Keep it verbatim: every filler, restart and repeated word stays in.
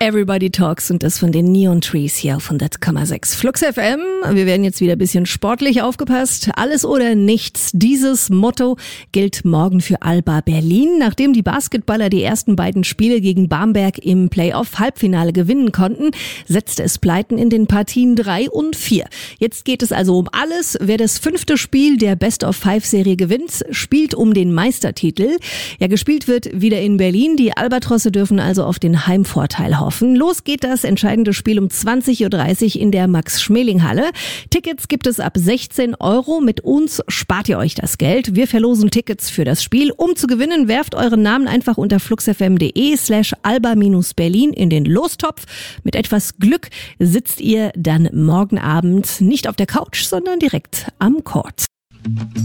Everybody Talks und das von den Neon Trees hier auf hundert Komma sechs Flux F M. Wir werden jetzt wieder ein bisschen sportlich aufgepasst. Alles oder nichts. Dieses Motto gilt morgen für Alba Berlin. Nachdem die Basketballer die ersten beiden Spiele gegen Bamberg im Playoff-Halbfinale gewinnen konnten, setzte es Pleiten in den Partien drei und vier. Jetzt geht es also um alles. Wer das fünfte Spiel der Best-of-Five-Serie gewinnt, spielt um den Meistertitel. Ja, gespielt wird wieder in Berlin. Die Albatrosse dürfen also auf den Heimvorteil hoffen. Los geht das entscheidende Spiel um zwanzig Uhr dreißig in der Max-Schmeling-Halle. Tickets gibt es ab sechzehn Euro. Mit uns spart ihr euch das Geld. Wir verlosen Tickets für das Spiel. Um zu gewinnen, werft euren Namen einfach unter fluxfm.de slash alba-berlin in den Lostopf. Mit etwas Glück sitzt ihr dann morgen Abend nicht auf der Couch, sondern direkt am Court.